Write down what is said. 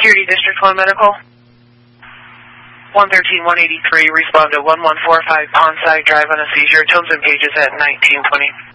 Security District 1 Medical. 113-183, respond to 1145 Ponside Drive on a seizure. Tones and pages at 1920.